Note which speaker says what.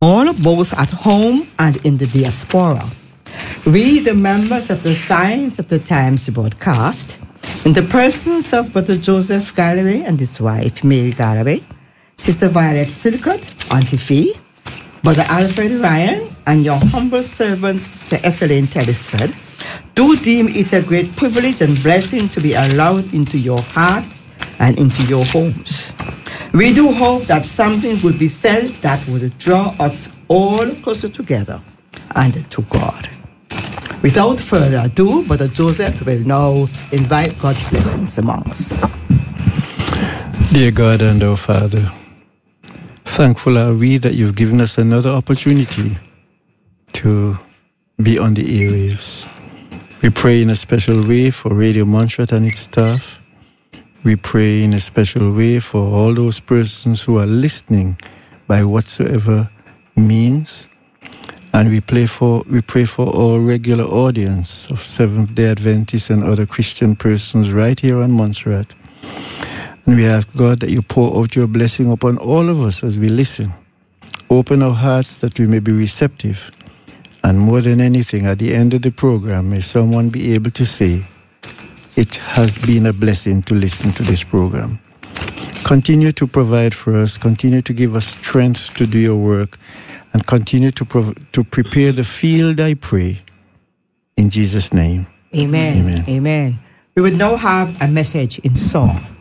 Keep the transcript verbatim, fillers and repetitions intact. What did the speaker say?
Speaker 1: all both at home and in the diaspora. We, the members of the Signs of the Times broadcast, in the persons of Brother Joseph Galloway and his wife, Mary Galloway, Sister Violet Silcott, Auntie Fee, Brother Alfred Ryan, and your humble servant, Sister Ethelene Tellisford, do deem it a great privilege and blessing to be allowed into your hearts and into your homes. We do hope that something will be said that would draw us all closer together and to God. Without further ado, Brother Joseph will now invite God's blessings among us.
Speaker 2: Dear God and our Father, thankful are we that you've given us another opportunity to be on the airwaves. We pray in a special way for Radio Montserrat and its staff. We pray in a special way for all those persons who are listening by whatsoever means. And we pray for we pray for our regular audience of Seventh-day Adventists and other Christian persons right here on Montserrat. And we ask, God, that you pour out your blessing upon all of us as we listen. Open our hearts that we may be receptive. And more than anything, at the end of the program, may someone be able to say, it has been a blessing to listen to this program. Continue to provide for us. Continue to give us strength to do your work. And continue to prov- to prepare the field, I pray. In Jesus' name.
Speaker 1: Amen.
Speaker 2: Amen.
Speaker 1: Amen. We would now have a message in song.